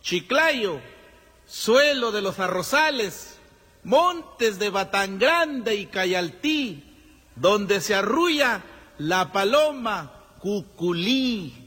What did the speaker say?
Chiclayo, suelo de los arrozales, montes de Batangrande y Cayaltí, donde se arrulla la paloma cuculí.